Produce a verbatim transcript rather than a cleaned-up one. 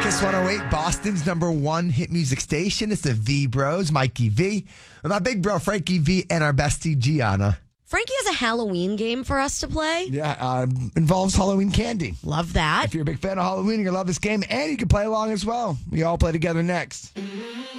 Kiss one oh eight, Boston's number one hit music station. It's the V Bros, Mikey V, with my big bro Frankie V, and our bestie Gianna. Frankie has a Halloween game for us to play. Yeah, uh, involves Halloween candy. Love that. If you're a big fan of Halloween, you're going to love this game, and you can play along as well. We all play together next.